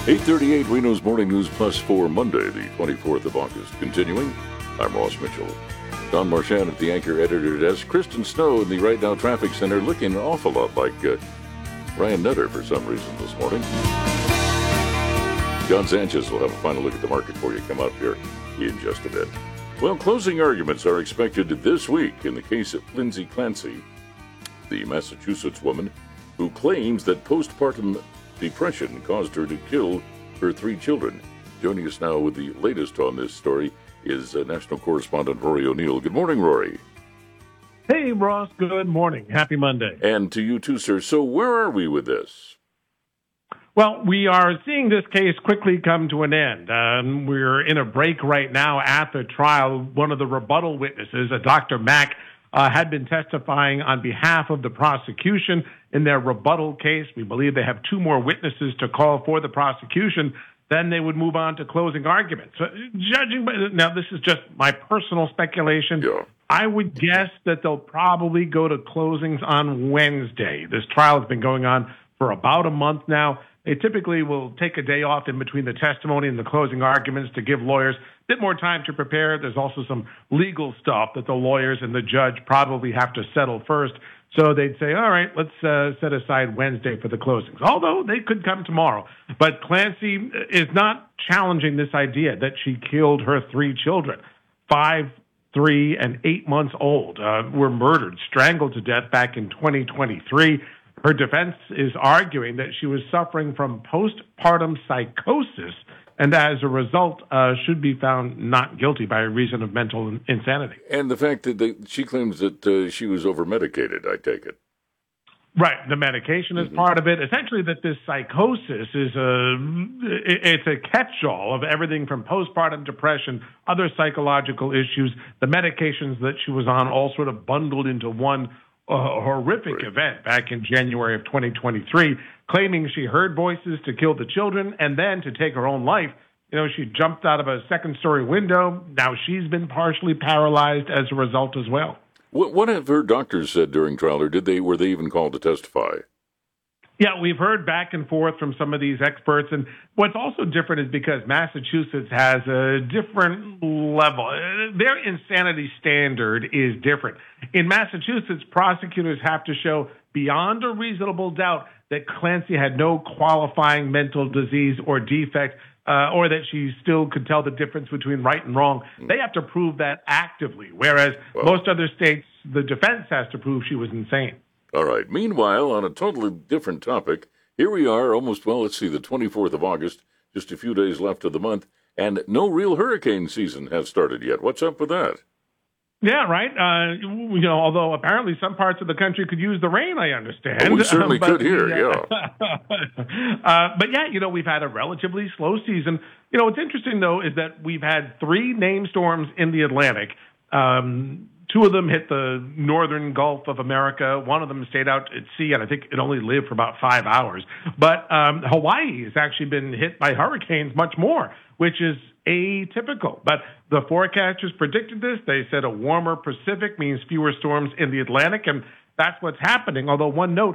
8:38 Reno's Morning News Plus for Monday, the 24th of August. Continuing, I'm Ross Mitchell. Don Marchand at the Anchor Editor Desk. Kristen Snow in the Right Now Traffic Center, looking an awful lot like Ryan Nutter for some reason this morning. John Sanchez will have a final look at the market for you come up here in just a bit. Well, closing arguments are expected this week in the case of Lindsay Clancy, the Massachusetts woman who claims that postpartum depression caused her to kill her 3 children. Joining us now with the latest on this story is national correspondent Rory O'Neill. Good morning, Rory. Hey, Ross. Good morning. Happy Monday. And to you too, sir. So where are we with this? Well, we are seeing this case quickly come to an end. We're in a break right now at the trial. One of the rebuttal witnesses, Dr. Mack, had been testifying on behalf of the prosecution in their rebuttal case. We believe they have 2 more witnesses to call for the prosecution. Then they would move on to closing arguments. Judging by, now this is just my personal speculation. Yeah. I would guess that they'll probably go to closings on Wednesday. This trial has been going on for about a month now. They typically will take a day off in between the testimony and the closing arguments to give lawyers a bit more time to prepare. There's also some legal stuff that the lawyers and the judge probably have to settle first. So they'd say, all right, let's set aside Wednesday for the closings, although they could come tomorrow. But Clancy is not challenging this idea that she killed her 3 children, 5, 3, and 8 months old, were murdered, strangled to death back in 2023. Her defense is arguing that she was suffering from postpartum psychosis and as a result should be found not guilty by reason of mental insanity. And the fact that she claims that she was over-medicated, I take it. Right. The medication is part of it. Essentially that this psychosis is it's a catch-all of everything from postpartum depression, other psychological issues. The medications that she was on all sort of bundled into one horrific event back in January of 2023, claiming she heard voices to kill the children and then to take her own life. You know, she jumped out of a second-story window. Now she's been partially paralyzed as a result as well. What have her doctors said during trial, or were they even called to testify? Yeah, we've heard back and forth from some of these experts, and what's also different is because Massachusetts has a different level. Their insanity standard is different. In Massachusetts, prosecutors have to show beyond a reasonable doubt that Clancy had no qualifying mental disease or defect, or that she still could tell the difference between right and wrong. They have to prove that actively, whereas most other states, the defense has to prove she was insane. All right. Meanwhile, on a totally different topic, here we are almost, the 24th of August, just a few days left of the month, and no real hurricane season has started yet. What's up with that? Yeah, right. Although apparently some parts of the country could use the rain, I understand. Oh, we certainly could here, yeah. But yeah, we've had a relatively slow season. What's interesting, though, is that we've had 3 named storms in the Atlantic. 2 of them hit the northern Gulf of America. One of them stayed out at sea, and I think it only lived for about 5 hours. But Hawaii has actually been hit by hurricanes much more, which is atypical. But the forecasters predicted this. They said a warmer Pacific means fewer storms in the Atlantic, and that's what's happening. Although one note,